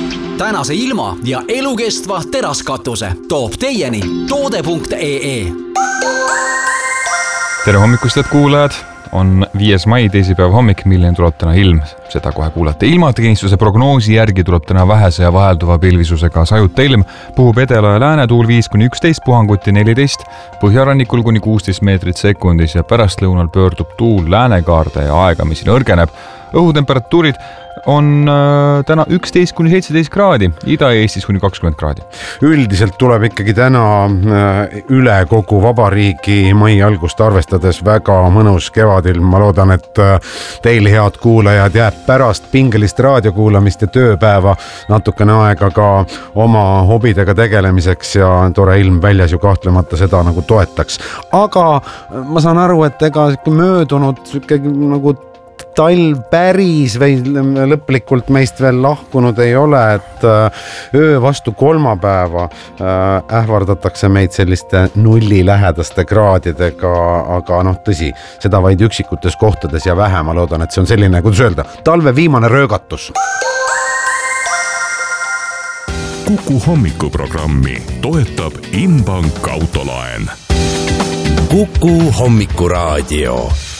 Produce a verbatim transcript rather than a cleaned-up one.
Tänase ilma ja elukestva teraskatuse toob teieni toode punkt ee. Tere hommikust, et kuulajad! On viies mai teisipäev hommik, milline tuleb täna ilm. Seda kohe kuulate. Ilmateenistuse prognoosi järgi tuleb täna vähese ja vahelduva pilvisusega sajuta ilm. Puhub edela ja lääne tuul viis kuni üksteist, puhanguti neliteist, põhjarannikul kuni kuusteist meetrit sekundis ja pärast lõunal pöördub tuul läänekaarde ja aegamisi nõrgeneb. Õhutemperatuurid on äh, täna üksteist kuni seitseteist kraadi, Ida-Eestis kuni kakskümmend kraadi. Üldiselt tuleb ikkagi täna äh, üle kogu vabariigi mai algust arvestades väga mõnus kevadilm. Ma loodan, et äh, teil head kuulajad jääb pärast pingelist raadiokuulamist ja tööpäeva natukene aega ka oma hobidega tegelemiseks ja tore ilm väljas ju kahtlemata seda nagu toetaks. Aga ma saan aru, et ega möödunud nagu talv päris või lõplikult meist veel lahkunud ei ole, et öö vastu kolmapäeva ähvardatakse meid selliste nulli lähedaste kraadidega, aga noh tõsi, seda vaid üksikutes kohtades ja vähe. Ma loodan, et see on selline, kuidas öelda, talve viimane röögatus. Kuku hommikuprogrammi toetab Inbank autolaen. Kuku hommikuraadio.